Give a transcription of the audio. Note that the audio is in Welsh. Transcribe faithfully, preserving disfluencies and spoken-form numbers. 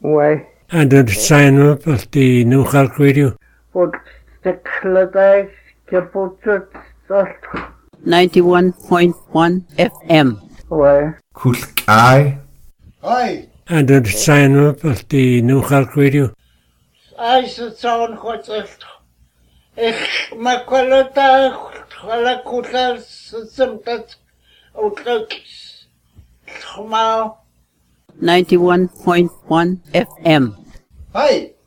Ouais. And the sign up of the New York Radio. But the Clydach Gibbertut ninety-one point one F M. Ouais. Kulkai. Hi. And the sign up of the New York Radio. I should sound hot. Ich makwalota wala kuta simpat outlook smile ninety-one point one F M. Hi.